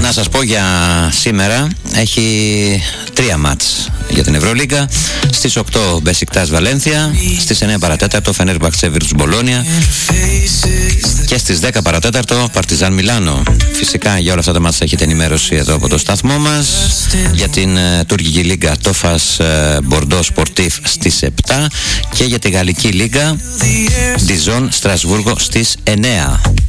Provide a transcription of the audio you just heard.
Να σας πω για σήμερα, έχει 3 μάτς για την Ευρωλίγκα. Στις 8 Μπεσικτάς Βαλένθια, στις 9 παρατέταρτο Φενέρμπαχτσε Βίρτους Μπολόνια και στις 10 παρατέταρτο Παρτιζάν Μιλάνο. Φυσικά για όλα αυτά τα μάτς έχετε ενημέρωση εδώ από το σταθμό μας. Για την τουρκική λίγκα Τόφας Μπορντό Σπορτίφ στις 7 και για τη γαλλική λίγκα Διζόν Στρασβούργο στις 9.